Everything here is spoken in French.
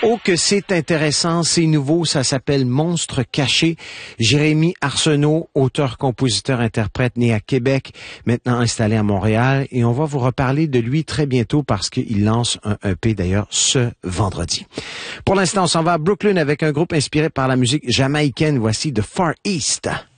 Oh, que c'est intéressant, c'est nouveau, ça s'appelle Monstre caché. Jérémy Arsenault, auteur, compositeur, interprète, né à Québec, maintenant installé à Montréal, et on va vous reparler de lui très bientôt parce qu'il lance un EP d'ailleurs ce vendredi. Pour l'instant, on s'en va à Brooklyn avec un groupe inspiré par la musique jamaïcaine. Voici The Far East.